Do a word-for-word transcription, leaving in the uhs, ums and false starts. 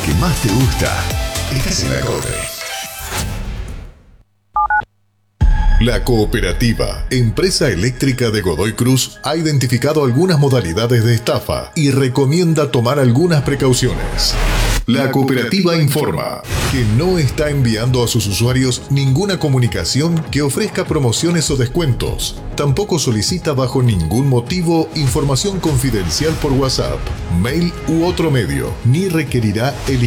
que más te gusta, estás en la Cope. La Cooperativa, empresa eléctrica de Godoy Cruz, ha identificado algunas modalidades de estafa y recomienda tomar algunas precauciones. La cooperativa informa que no está enviando a sus usuarios ninguna comunicación que ofrezca promociones o descuentos. Tampoco solicita bajo ningún motivo información confidencial por WhatsApp, mail u otro medio, ni requerirá el